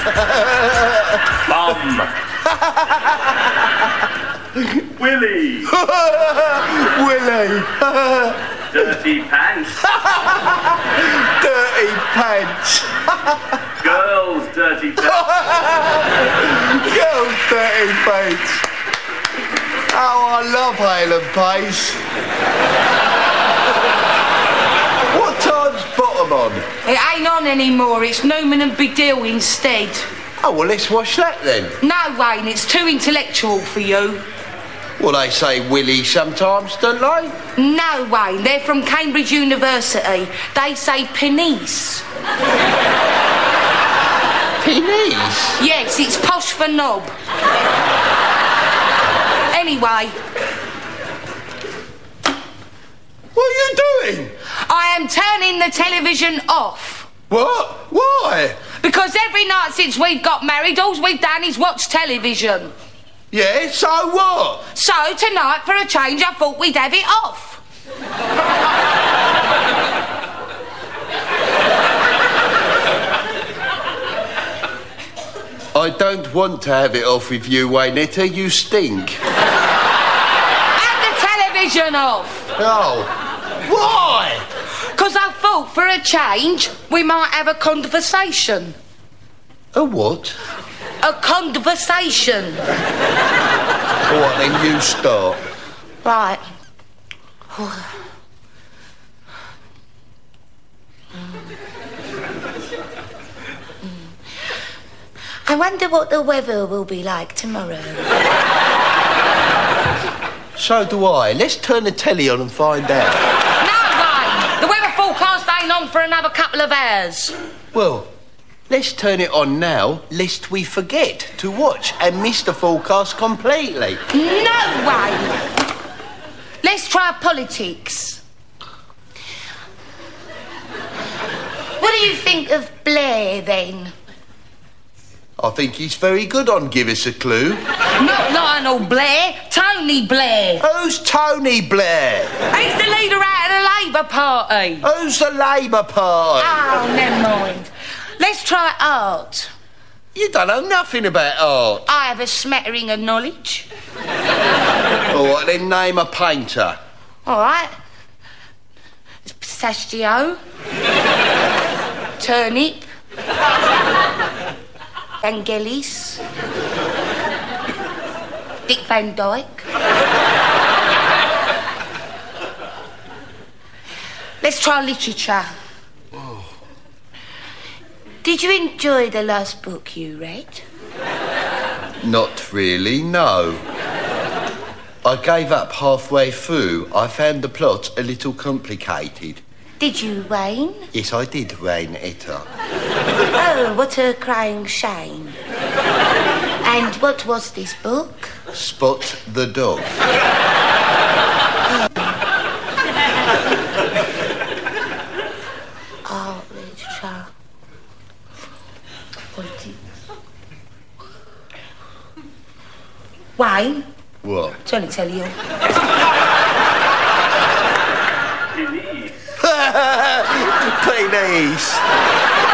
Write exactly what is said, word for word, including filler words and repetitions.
Bum. Willie. Willie. Dirty pants. Dirty pants. Girls' dirty pants. Girls' dirty pants. Oh, I love Hale and Pace. What time's Bottom on? It ain't on anymore. It's Newman and Bidill instead. Oh, well, let's watch that then. No, Wayne, it's too intellectual for you. Well, they say Willie sometimes, don't they? No, Wayne, they're from Cambridge University. They say Penise. Penise? Yes, it's posh for knob. Anyway. What are you doing? I am turning the television off. What? Why? Because every night since we've got married, all we've done is watch television. Yeah, so what? So tonight, for a change, I thought we'd have it off. I don't want to have it off with you, Waynetta. You stink. Have the television off. Oh. Why? Because I thought, for a change, we might have a conversation. A what? A conversation. All right, then you start. Right. I wonder what the weather will be like tomorrow. So do I. Let's turn the telly on and find out. No, Wayne. The weather forecast ain't on for another couple of hours. Well, let's turn it on now, lest we forget to watch and miss the forecast completely. No, Wayne. Let's try politics. What do you think of Blair, then? I think he's very good on Give Us a Clue. Not Lionel Blair, Tony Blair. Who's Tony Blair? He's the leader out of the Labour Party. Who's the Labour Party? Oh, never mind. Let's try art. You don't know nothing about art. I have a smattering of knowledge. All right, then name a painter. All right. It's pistachio. Turnip. Vangelis. Dick Van Dyke. Let's try literature. Oh. Did you enjoy the last book you read? Not really, no. I gave up halfway through. I found the plot a little complicated. Did you, Wayne? Yes, I did, Waynetta. Oh, what a crying shame. And what was this book? Spot the Dog. Art, literature, politics. Wayne? What? Trying to tell you. Denise. Penis.